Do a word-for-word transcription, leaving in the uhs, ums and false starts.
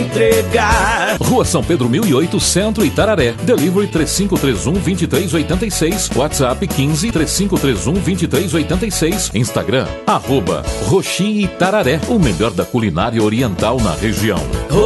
entregar. Rua São Pedro mil e oito, Centro, Itararé. Delivery três cinco três um, dois três oito seis. WhatsApp quinze, três cinco três um, dois três oito seis. Instagram, arroba Roxi Itararé. O melhor da culinária oriental na região.